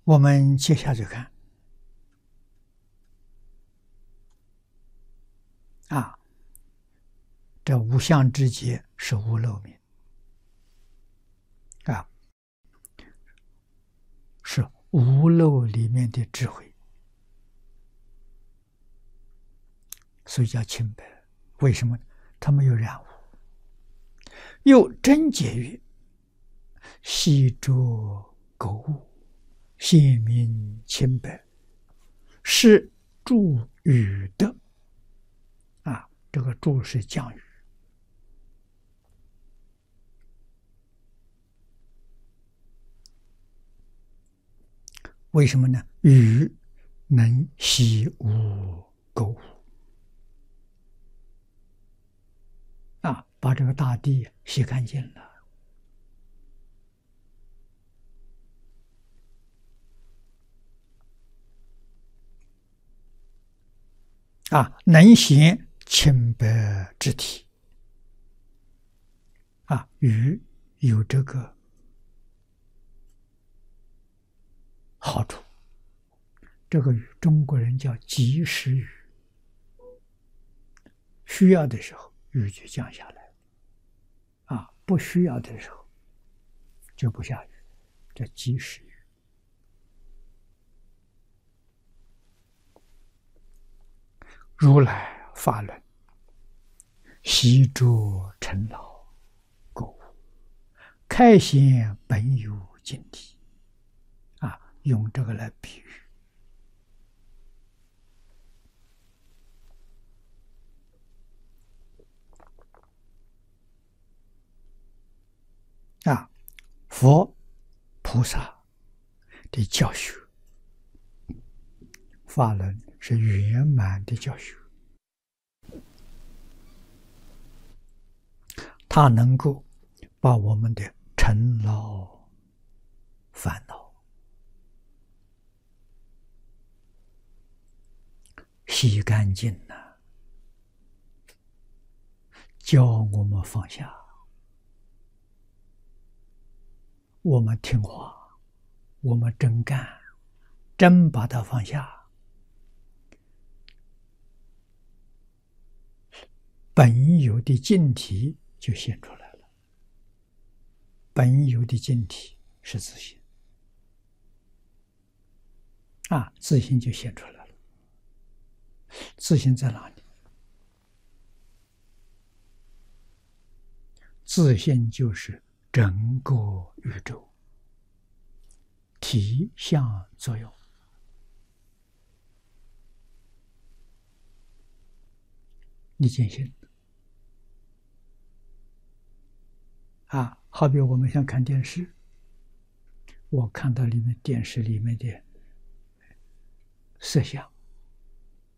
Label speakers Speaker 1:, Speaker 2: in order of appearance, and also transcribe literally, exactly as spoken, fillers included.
Speaker 1: 我们接下去看啊，这无相之劫是无漏明啊，是无漏里面的智慧，所以叫清白。为什么？它没有染污。又真解曰：悉着垢物，显明清白，是助语德。啊，这个助是降语。为什么呢？语能洗污垢物。啊，把这个大地洗干净了。啊，能显清白之体。啊，语有这个好处。这个语中国人叫及时雨，需要的时候雨就降下来，啊，不需要的时候就不下雨，叫及时雨。如来法轮，悉着尘劳垢物，开显本有净体。啊，用这个来比喻。啊，佛菩萨的教学，法轮是圆满的教学，它能够把我们的尘劳烦恼洗干净了，教我们放下。我们听话，我们真干，真把它放下，本有的净体就现出来了。本有的净体是自性，啊，自性就现出来了。自性在哪里？自性就是整个宇宙体相作用。你见性啊，好比我们想看电视，我看到里面电视里面的色相，